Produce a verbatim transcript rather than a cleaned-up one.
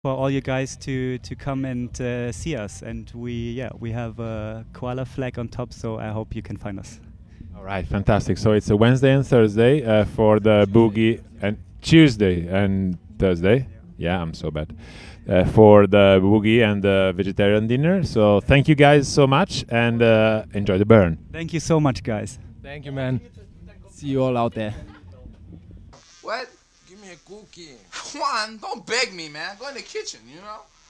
for all you guys to to come and uh, see us. And we yeah we have a koala flag on top, so I hope you can find us. All right, fantastic. So it's a Wednesday and Thursday uh, for the boogie, and Tuesday and Thursday. Yeah, I'm so bad. Uh, for the boogie and the vegetarian dinner. So thank you guys so much, and uh, enjoy the burn. Thank you so much, guys. Thank you, man. See you all out there. What? Give me a cookie. Juan, don't beg me, man. Go in the kitchen, you know?